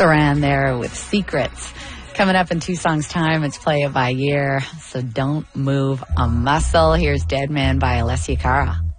Saran there with Secrets. Coming up in 2 songs' time, it's Play It By Year, so don't move a muscle. Here's Dead Man by Alessia Cara.